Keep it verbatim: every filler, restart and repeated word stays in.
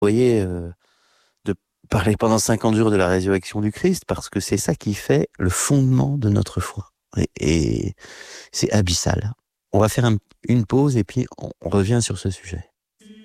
voyez, euh, de parler pendant cinquante jours de la résurrection du Christ, parce que c'est ça qui fait le fondement de notre foi. Et, et c'est abyssal. On va faire un- une pause et puis on, on revient sur ce sujet.